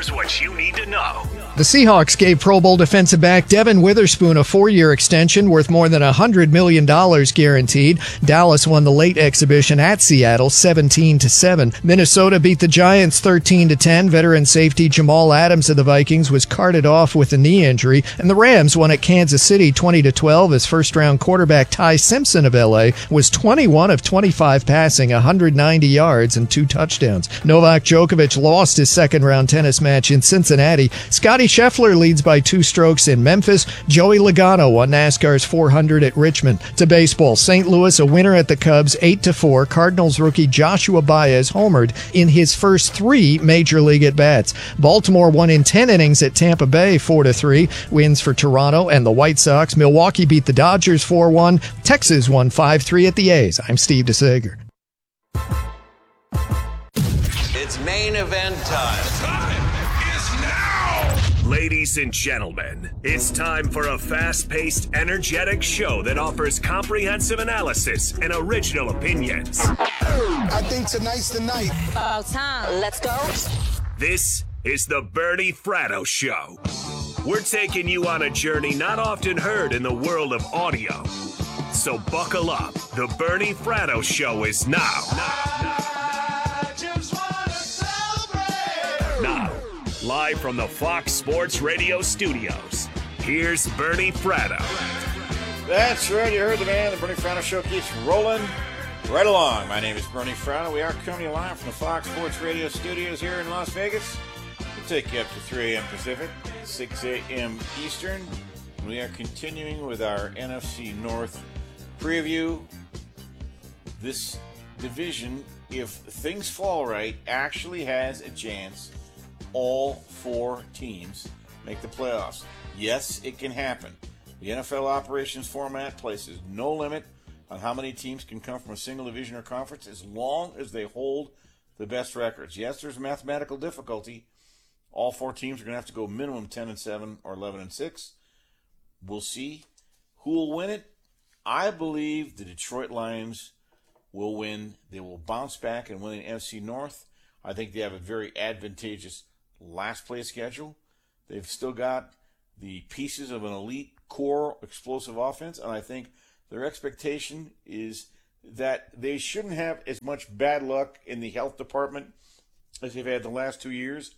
Here's what you need to know. The Seahawks gave Pro Bowl defensive back Devin Witherspoon a 4-year extension worth more than $100 million guaranteed. Dallas won the late exhibition at Seattle 17-7. Minnesota beat the Giants 13-10. Veteran safety Jamal Adams of the Vikings was carted off with a knee injury. And the Rams won at Kansas City 20-12 as first-round quarterback Ty Simpson of LA was 21 of 25 passing, 190 yards and 2 touchdowns. Novak Djokovic lost his second-round tennis match in Cincinnati. Scotty Scheffler leads by 2 strokes in Memphis. Joey Logano won NASCAR's 400 at Richmond. To baseball, St. Louis a winner at the Cubs 8-4. Cardinals rookie Joshua Baez homered in his first 3 major league at-bats. Baltimore won in 10 innings at Tampa Bay 4-3. Wins for Toronto and the White Sox. Milwaukee beat the Dodgers 4-1. Texas won 5-3 at the A's. I'm Steve DeSager. It's main event time. Time is now. Ladies and gentlemen, it's time for a fast-paced, energetic show that offers comprehensive analysis and original opinions. I think tonight's the night. About time. Let's go. This is the Bernie Fratto Show. We're taking you on a journey not often heard in the world of audio. So buckle up. The Bernie Fratto Show is now. Now, live from the Fox Sports Radio studios, here's Bernie Fratto. That's right, you heard the man. The Bernie Fratto Show keeps rolling right along. My name is Bernie Fratto. We are coming live from the Fox Sports Radio studios here in Las Vegas. We'll take you up to 3 a.m. Pacific, 6 a.m. Eastern. We are continuing with our NFC North preview. This division, if things fall right, actually has a chance. All 4 teams make the playoffs. Yes, it can happen. The NFL operations format places no limit on how many teams can come from a single division or conference as long as they hold the best records. Yes, there's mathematical difficulty. All 4 teams are going to have to go minimum 10-7 or 11-6. We'll see who will win it. I believe the Detroit Lions will win. They will bounce back and win the NFC North. I think they have a very advantageous last place schedule. They've still got the pieces of an elite core explosive offense, and I think their expectation is that they shouldn't have as much bad luck in the health department as they've had the last 2 years.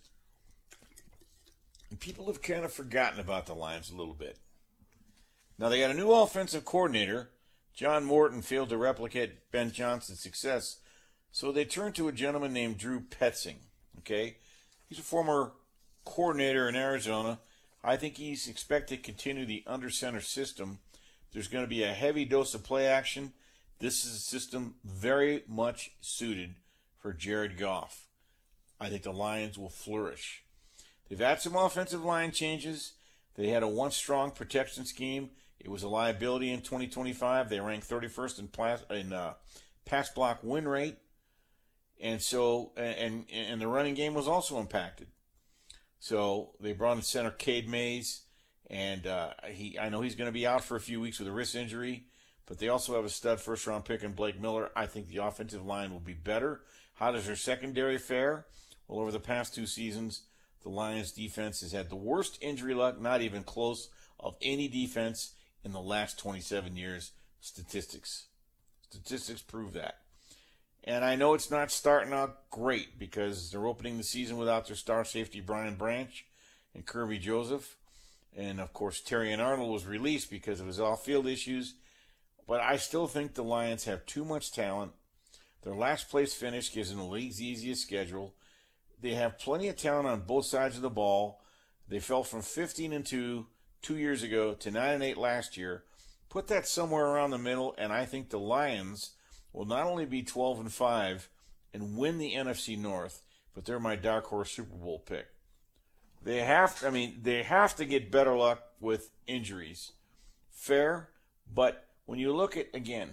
And people have kind of forgotten about the Lions a little bit. Now they got a new offensive coordinator. John Morton failed to replicate Ben Johnson's success, so they turned to a gentleman named Drew Petzing. Okay? He's a former coordinator in Arizona. I think he's expected to continue the under-center system. There's going to be a heavy dose of play action. This is a system very much suited for Jared Goff. I think the Lions will flourish. They've had some offensive line changes. They had a once-strong protection scheme. It was a liability in 2025. They ranked 31st in pass block win rate. And so, and the running game was also impacted. So they brought in center Cade Mays, and I know he's going to be out for a few weeks with a wrist injury, but they also have a stud first-round pick in Blake Miller. I think the offensive line will be better. How does their secondary fare? Well, over the past 2 seasons, the Lions defense has had the worst injury luck, not even close, of any defense in the last 27 years. Statistics prove that. And I know it's not starting out great because they're opening the season without their star safety Brian Branch and Kirby Joseph. And, of course, Terrion Arnold was released because of his off-field issues. But I still think the Lions have too much talent. Their last place finish gives them the league's easiest schedule. They have plenty of talent on both sides of the ball. They fell from 15-2 2 years ago to 9-8 last year. Put that somewhere around the middle, and I think the Lions will not only be 12-5 and win the NFC North, but they're my dark horse Super Bowl pick. They have to get better luck with injuries. Fair, but when you look at, again,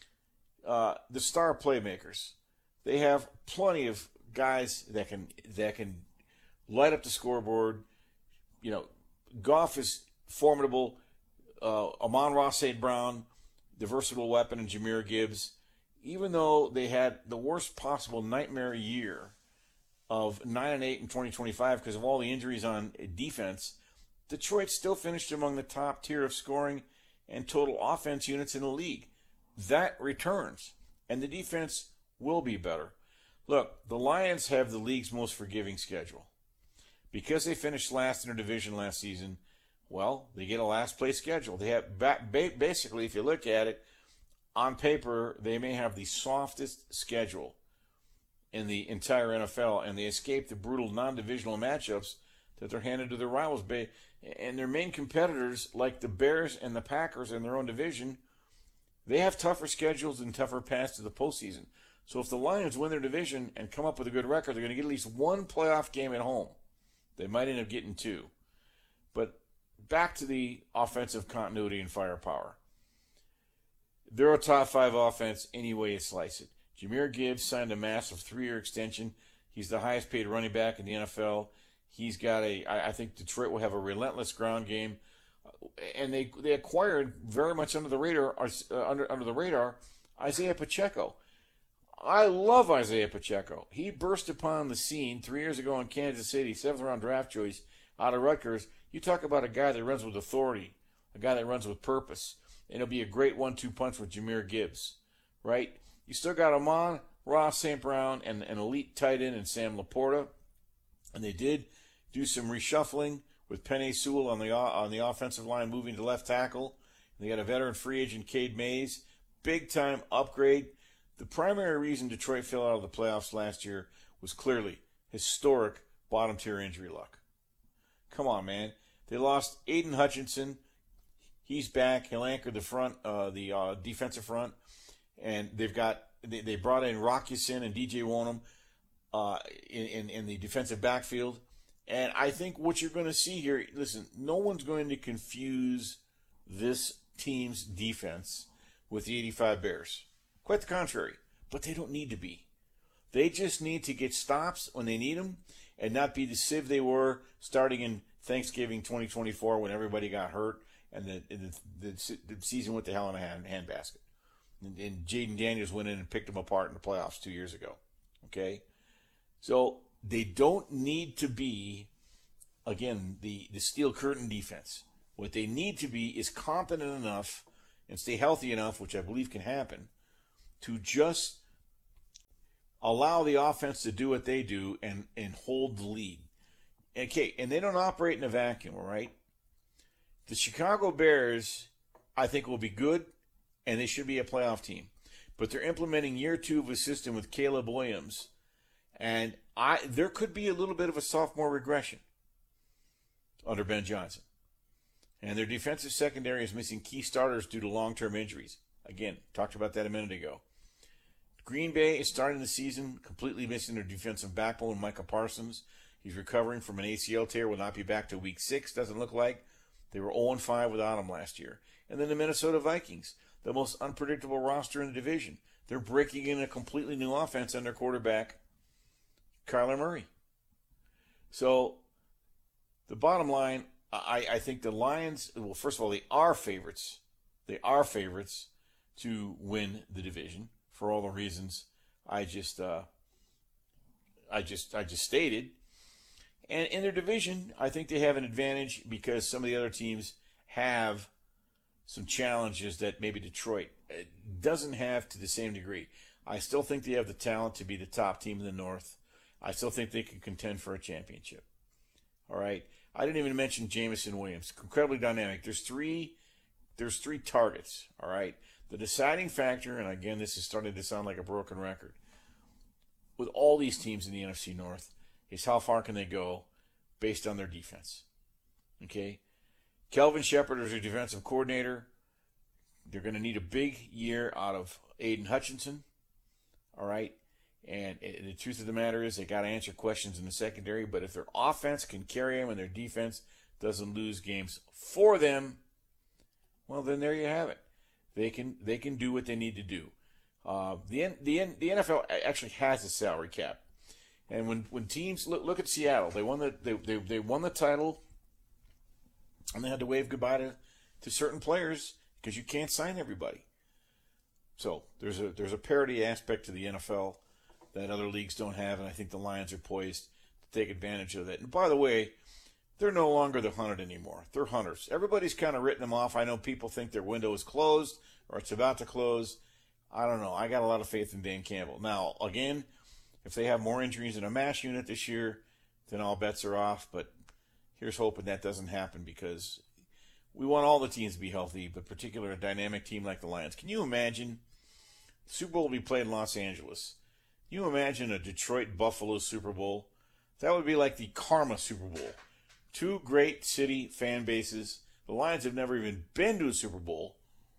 the star playmakers, they have plenty of guys that can light up the scoreboard. You know, Goff is formidable. Amon-Ra St. Brown, the versatile weapon, and Jahmyr Gibbs. Even though they had the worst possible nightmare year of 9-8 in 2025 because of all the injuries on defense, Detroit still finished among the top tier of scoring and total offense units in the league. That returns, and the defense will be better. Look, the Lions have the league's most forgiving schedule. Because they finished last in their division last season, well, they get a last place schedule. They have basically, if you look at it, on paper, they may have the softest schedule in the entire NFL, and they escape the brutal non-divisional matchups that they're handed to their rivals. And their main competitors, like the Bears and the Packers in their own division, they have tougher schedules and tougher paths to the postseason. So if the Lions win their division and come up with a good record, they're going to get at least one playoff game at home. They might end up getting two. But back to the offensive continuity and firepower. They're a top 5 offense any way you slice it. Jahmyr Gibbs signed a massive 3-year extension. He's the highest paid running back in the NFL. He's got I think Detroit will have a relentless ground game. And they acquired very much under the radar Isaiah Pacheco. I love Isaiah Pacheco. He burst upon the scene 3 years ago in Kansas City, 7th round draft choice out of Rutgers. You talk about a guy that runs with authority, a guy that runs with purpose, and it'll be a great 1-2 punch with Jahmyr Gibbs, right? You still got Amon-Ra St. Brown and an elite tight end in Sam Laporta, and they did do some reshuffling with Penei Sewell on the offensive line, moving to left tackle. And they got a veteran free agent, Cade Mays, big time upgrade. The primary reason Detroit fell out of the playoffs last year was clearly historic bottom tier injury luck. Come on, man. They lost Aiden Hutchinson. He's back. He'll anchor the front, the defensive front. And they brought in Rockison and DJ Wonnum in the defensive backfield. And I think what you're going to see here, listen, no one's going to confuse this team's defense with the 85 Bears. Quite the contrary. But they don't need to be. They just need to get stops when they need them and not be the sieve they were starting in Thanksgiving 2024 when everybody got hurt and the season went to hell in a handbasket. And Jaden Daniels went in and picked them apart in the playoffs 2 years ago. Okay? So they don't need to be, again, the steel curtain defense. What they need to be is competent enough and stay healthy enough, which I believe can happen, to just allow the offense to do what they do and hold the lead. Okay, and they don't operate in a vacuum, all right? The Chicago Bears, I think, will be good, and they should be a playoff team. But they're implementing year 2 of a system with Caleb Williams, and there could be a little bit of a sophomore regression under Ben Johnson. And their defensive secondary is missing key starters due to long-term injuries. Again, talked about that a minute ago. Green Bay is starting the season completely missing their defensive backbone, Micah Parsons. He's recovering from an ACL tear, will not be back to week 6, doesn't look like. They were 0-5 without him last year. And then the Minnesota Vikings, the most unpredictable roster in the division. They're breaking in a completely new offense under quarterback Kyler Murray. So the bottom line, I think the Lions, well, first of all, they are favorites. They are favorites to win the division for all the reasons I just stated. And in their division, I think they have an advantage because some of the other teams have some challenges that maybe Detroit doesn't have to the same degree. I still think they have the talent to be the top team in the North. I still think they can contend for a championship. All right. I didn't even mention Jameson Williams. Incredibly dynamic. There's three targets. All right. The deciding factor, and again, this is starting to sound like a broken record, with all these teams in the NFC North, is how far can they go based on their defense. Okay? Kelvin Shepard is their defensive coordinator. They're going to need a big year out of Aiden Hutchinson. All right? And the truth of the matter is they got to answer questions in the secondary, but if their offense can carry them and their defense doesn't lose games for them, well, then there you have it. They can do what they need to do. The NFL actually has a salary cap. And when teams look at Seattle, they won the title, and they had to wave goodbye to certain players because you can't sign everybody. So there's a parity aspect to the NFL that other leagues don't have, and I think the Lions are poised to take advantage of that. And by the way, they're no longer the hunted anymore. They're hunters. Everybody's kind of written them off. I know people think their window is closed or it's about to close. I don't know. I got a lot of faith in Dan Campbell. Now, again, if they have more injuries in a MASH unit this year, then all bets are off. But here's hoping that doesn't happen, because we want all the teams to be healthy, but particularly a dynamic team like the Lions. Can you imagine the Super Bowl will be played in Los Angeles? Can you imagine a Detroit-Buffalo Super Bowl? That would be like the Karma Super Bowl. Two great city fan bases. The Lions have never even been to a Super Bowl.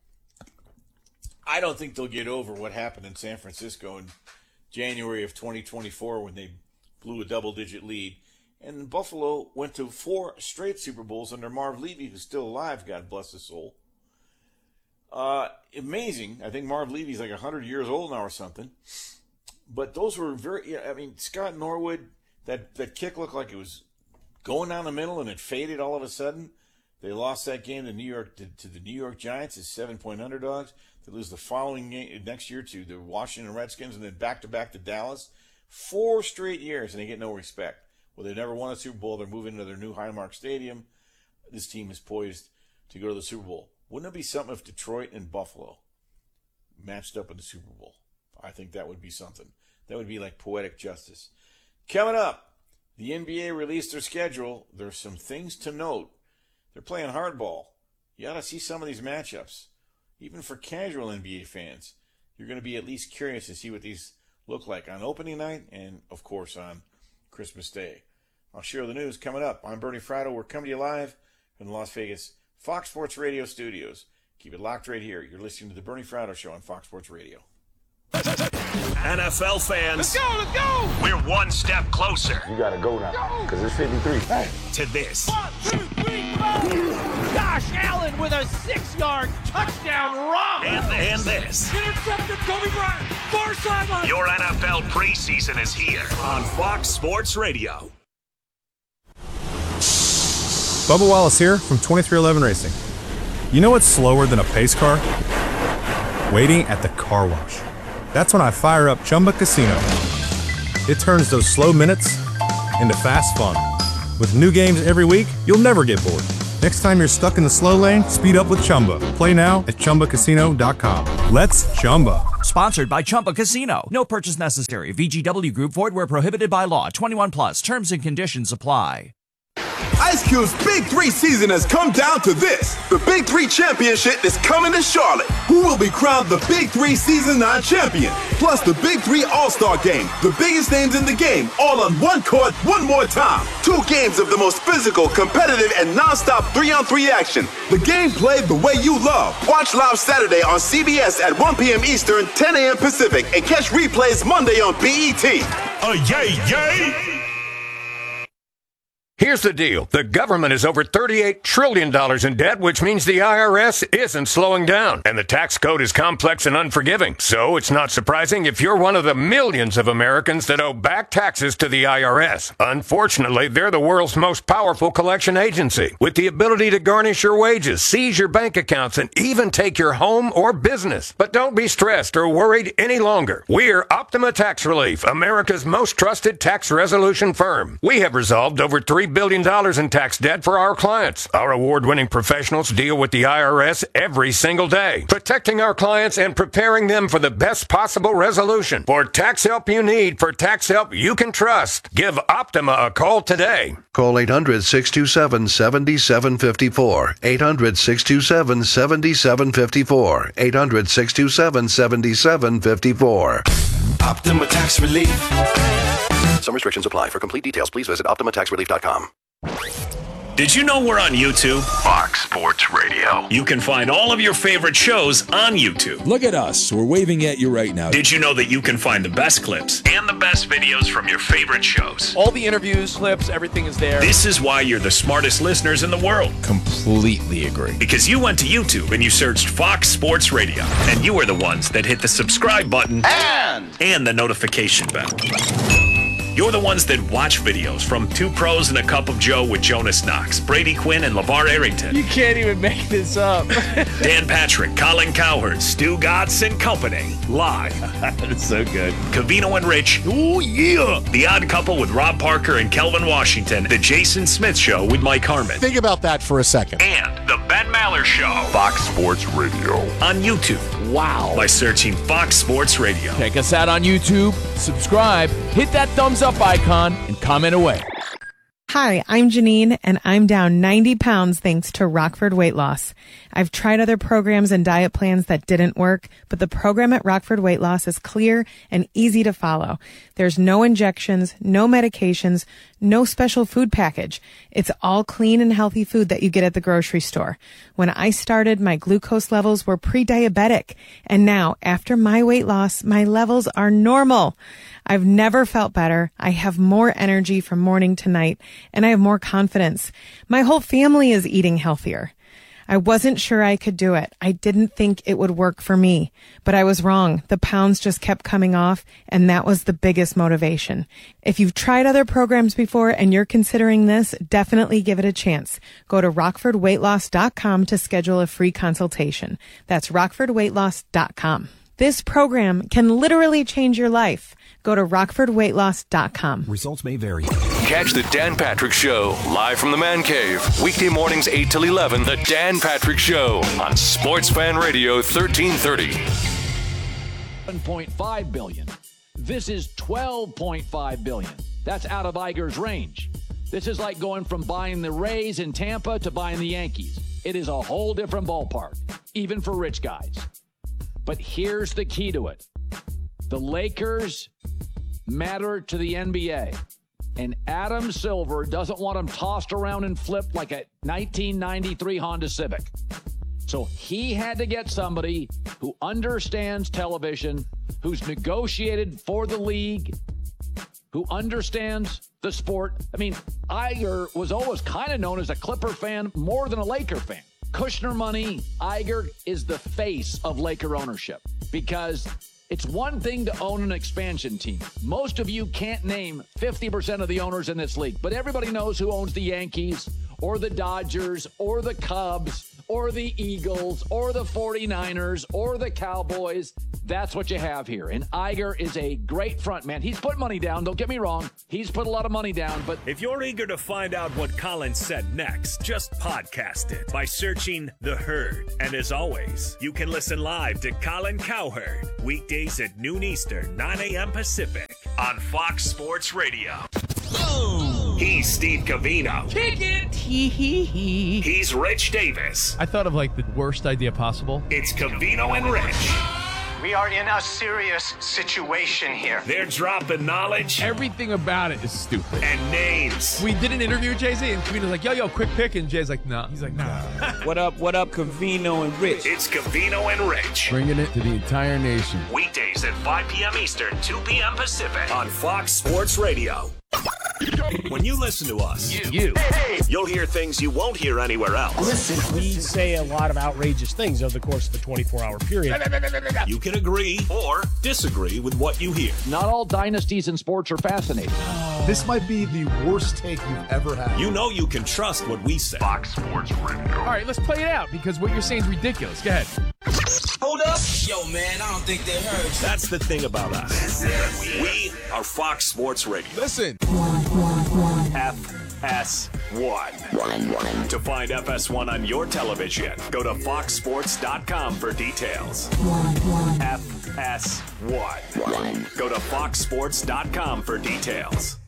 I don't think they'll get over what happened in San Francisco in January of 2024 when they blew a double-digit lead. And Buffalo went to 4 straight Super Bowls under Marv Levy, who's still alive, God bless his soul. Amazing. I think Marv Levy's like 100 years old now or something. But those were Scott Norwood, that kick looked like it was going down the middle and it faded all of a sudden. They lost that game to the New York Giants as 7-point underdogs. They lose the following game next year to the Washington Redskins, and then back-to-back to Dallas. 4 straight years, and they get no respect. Well, they've never won a Super Bowl. They're moving to their new Highmark Stadium. This team is poised to go to the Super Bowl. Wouldn't it be something if Detroit and Buffalo matched up in the Super Bowl? I think that would be something. That would be like poetic justice. Coming up, the NBA released their schedule. There's some things to note. They're playing hardball. You ought to see some of these matchups. Even for casual NBA fans, you're going to be at least curious to see what these look like on opening night and, of course, on Christmas Day. I'll share the news coming up. I'm Bernie Fratto. We're coming to you live from the Las Vegas Fox Sports Radio studios. Keep it locked right here. You're listening to the Bernie Fratto Show on Fox Sports Radio. NFL fans, let's go! We're one step closer. You gotta go now, because it's 53. Hey. To this. 1, 2, 3, 4! Josh Allen with a 6-yard touchdown run! And this. Intercepted Kobe Bryant, far sideline! Your NFL preseason is here on Fox Sports Radio. Bubba Wallace here from 2311 Racing. You know what's slower than a pace car? Waiting at the car wash. That's when I fire up Chumba Casino. It turns those slow minutes into fast fun. With new games every week, you'll never get bored. Next time you're stuck in the slow lane, speed up with Chumba. Play now at ChumbaCasino.com. Let's Chumba. Sponsored by Chumba Casino. No purchase necessary. VGW Group. Void where prohibited by law. 21 plus. Terms and conditions apply. Ice Cube's Big 3 season has come down to this. The Big 3 Championship is coming to Charlotte. Who will be crowned the Big 3 Season 9 champion? Plus the Big 3 All-Star Game. The biggest names in the game, all on one court, one more time. 2 games of the most physical, competitive, and non-stop 3-on-3 action. The game played the way you love. Watch live Saturday on CBS at 1 p.m. Eastern, 10 a.m. Pacific, and catch replays Monday on BET. Yay! Here's the deal. The government is over $38 trillion in debt, which means the IRS isn't slowing down. And the tax code is complex and unforgiving. So it's not surprising if you're one of the millions of Americans that owe back taxes to the IRS. Unfortunately, they're the world's most powerful collection agency, with the ability to garnish your wages, seize your bank accounts, and even take your home or business. But don't be stressed or worried any longer. We're Optima Tax Relief, America's most trusted tax resolution firm. We have resolved over $3 billion in tax debt for our clients. Our award-winning professionals deal with the IRS every single day, protecting our clients and preparing them for the best possible resolution. For tax help you need, for tax help you can trust, give Optima a call today. Call 800-627-7754. 800-627-7754. 800-627-7754. Optima Tax Relief. Some restrictions apply. For complete details, please visit OptimaTaxRelief.com. Did you know we're on YouTube? Fox Sports Radio. You can find all of your favorite shows on YouTube. Look at us. We're waving at you right now. Did you know that you can find the best clips and the best videos from your favorite shows? All the interviews, clips, everything is there. This is why you're the smartest listeners in the world. Completely agree. Because you went to YouTube and you searched Fox Sports Radio. And you are the ones that hit the subscribe button and the notification bell. You're the ones that watch videos from Two Pros and a Cup of Joe with Jonas Knox, Brady Quinn, and LeVar Arrington. You can't even make this up. Dan Patrick, Colin Cowherd, Stu Gatz, and company. Live. That's so good. Covino and Rich. Oh, yeah. The Odd Couple with Rob Parker and Kelvin Washington. The Jason Smith Show with Mike Harmon. Think about that for a second. And The Ben Maller Show. Fox Sports Radio. On YouTube. Wow. By searching Fox Sports Radio. Check us out on YouTube. Subscribe. Hit that thumbs up icon and comment away. Hi, I'm Janine, and I'm down 90 pounds thanks to Rockford Weight Loss. I've tried other programs and diet plans that didn't work, but the program at Rockford Weight Loss is clear and easy to follow. There's no injections, no medications, no special food package. It's all clean and healthy food that you get at the grocery store. When I started, my glucose levels were pre-diabetic, and now, after my weight loss, my levels are normal. I've never felt better. I have more energy from morning to night, and I have more confidence. My whole family is eating healthier. I wasn't sure I could do it. I didn't think it would work for me, but I was wrong. The pounds just kept coming off, and that was the biggest motivation. If you've tried other programs before and you're considering this, definitely give it a chance. Go to rockfordweightloss.com to schedule a free consultation. That's rockfordweightloss.com. This program can literally change your life. Go to rockfordweightloss.com. Results may vary. Catch the Dan Patrick Show live from the Man Cave. Weekday mornings 8 till 11. The Dan Patrick Show on Sports Fan Radio 1330. $7.5 billion. This is $12.5 billion. That's out of Iger's range. This is like going from buying the Rays in Tampa to buying the Yankees. It is a whole different ballpark, even for rich guys. But here's the key to it. The Lakers matter to the NBA. And Adam Silver doesn't want them tossed around and flipped like a 1993 Honda Civic. So he had to get somebody who understands television, who's negotiated for the league, who understands the sport. I mean, Iger was always kind of known as a Clipper fan more than a Laker fan. Kushner money, Iger is the face of Laker ownership because it's one thing to own an expansion team. Most of you can't name 50% of the owners in this league, but everybody knows who owns the Yankees or the Dodgers or the Cubs or the Eagles or the 49ers or the Cowboys. That's what you have here. And Iger is a great front man. He's put money down. Don't get me wrong. He's put a lot of money down. But if you're eager to find out what Colin said next, just podcast it by searching The Herd. And as always, you can listen live to Colin Cowherd weekdays at noon Eastern, 9 a.m. Pacific on Fox Sports Radio. Boom. He's Steve Covino. Kick it. He's Rich Davis. I thought of like the worst idea possible. It's Covino and Rich. We are in a serious situation here. They're dropping knowledge. Everything about it is stupid. And names. We did an interview with Jay-Z, and Covino's like, yo, quick pick. And Jay's like, no. He's like, nah. What up, Covino and Rich? It's Covino and Rich. Bringing it to the entire nation. Weekdays at 5 p.m. Eastern, 2 p.m. Pacific on Fox Sports Radio. When you listen to us, you'll hear things you won't hear anywhere else. Listen, we say a lot of outrageous things over the course of a 24-hour period. You can agree or disagree with what you hear. not all dynasties in sports are fascinating. This might be the worst take you've ever had. You know you can trust what we say. Fox Sports Radio. All right, let's play it out because what you're saying is ridiculous. Go ahead. Hold up. Yo, man, I don't think they heard you. That's the thing about us. We are Fox Sports Radio. Listen. FS1. To find FS1 on your television, go to foxsports.com for details. FS1. Go to foxsports.com for details.